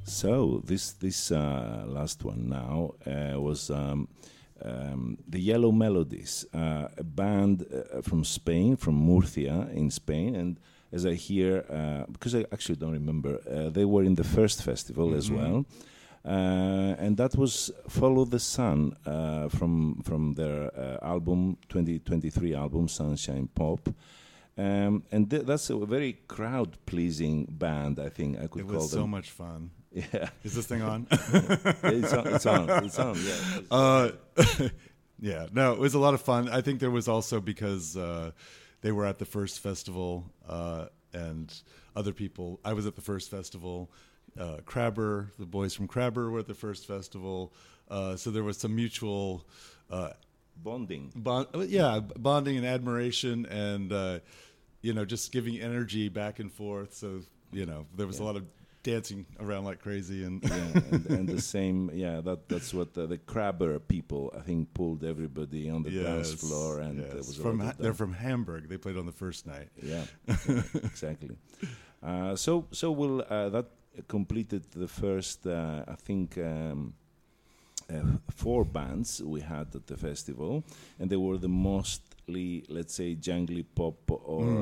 So this last one now was the Yellow Melodies, a band from Spain, from Murcia in Spain, and as I hear, because I actually don't remember, they were in the first festival as well, and that was Follow the Sun from their album 2023 album Sunshine Pop. And that's a very crowd-pleasing band, I think I could call them. It was so much fun. Yeah. Is this thing on? It's on, yeah. Yeah, no, it was a lot of fun. I think there was also because they were at the first festival and other people. I was at the first festival. Crabber, the boys from Crabber were at the first festival. So there was some mutual... bonding. Bonding and admiration and, just giving energy back and forth. So, there was a lot of dancing around like crazy. And and the same, that's what the Crabber people, I think, pulled everybody on the dance floor. And there was they're from Hamburg. They played on the first night. Yeah, exactly. So we'll, that completed the first, I think... 4 bands we had at the festival, and they were the mostly, let's say, jungly pop or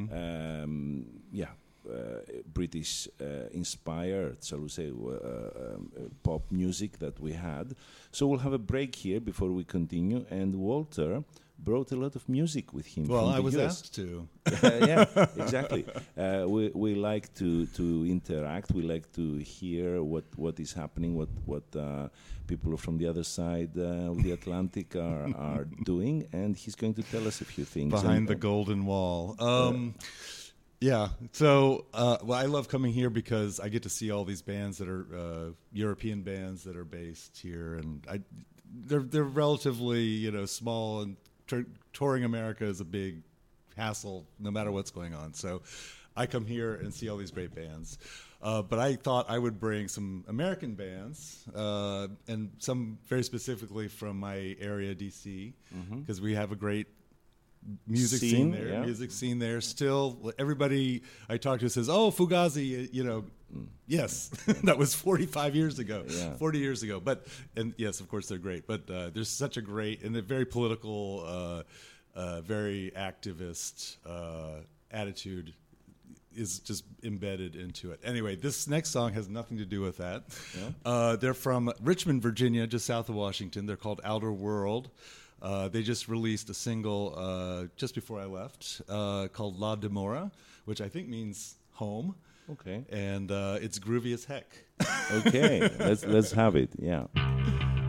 British inspired, shall we say, pop music that we had. So we'll have a break here before we continue, and Walter brought a lot of music with him. Well, from the I was US. asked to. Yeah, exactly. We like to interact. We like to hear what is happening, what people from the other side of the Atlantic are doing, and he's going to tell us a few things. Behind the golden wall. Yeah, so I love coming here because I get to see all these bands that are European bands that are based here, and they're relatively small, and touring America is a big hassle no matter what's going on. So I come here and see all these great bands. But I thought I would bring some American bands, and some very specifically from my area, D.C., because we have a great music scene there. Yeah. Music scene there. Still, everybody I talk to says, "Oh, Fugazi," Yes, that was 45 years ago, 40 years ago. And yes, of course they're great. But there's such a great and a very political, very activist attitude is just embedded into it. Anyway, this next song has nothing to do with that. Yeah. They're from Richmond, Virginia, just south of Washington. They're called Outer World. They just released a single just before I left called La Demora, which I think means home. Okay. And it's groovy as heck. Okay, let's have it. Yeah.